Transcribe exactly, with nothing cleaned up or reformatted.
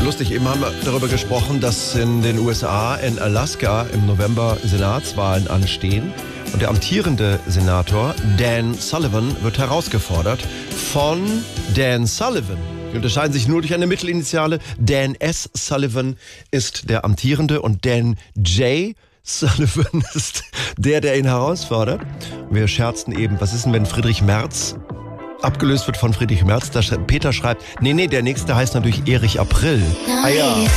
lustig, eben haben wir darüber gesprochen, dass in den U S A, in Alaska im November Senatswahlen anstehen. Und der amtierende Senator Dan Sullivan wird herausgefordert von Dan Sullivan. Die unterscheiden sich nur durch eine Mittelinitiale. Dan S. Sullivan ist der amtierende und Dan J. Sullivan ist der, der ihn herausfordert. Wir scherzten eben, was ist denn, wenn Friedrich Merz abgelöst wird von Friedrich Merz? Da Peter schreibt, nee, nee, der nächste heißt natürlich Erich April. Ah ja.